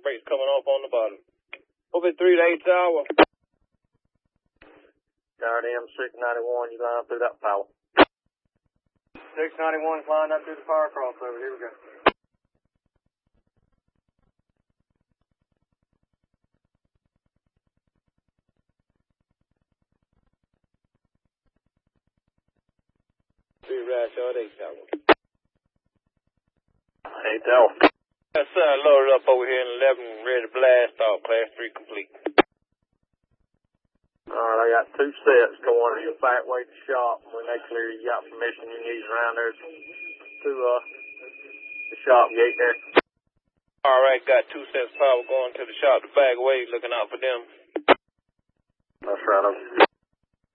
brakes coming off on the bottom. Over 3 to 8 hour. RDM 691, you line up through that power. 691's lined up through the power crossover. Here we go. Right, short 8 tower. 8 tower. Yes, sir. Loaded up over here in 11, ready to blast off. Class 3 complete. Alright, I got 2 sets going to your back way to shop. When they clear, you got permission, you can use around there to the shop gate there. Alright, got 2 sets of power going to the shop the back way, looking out for them. That's right.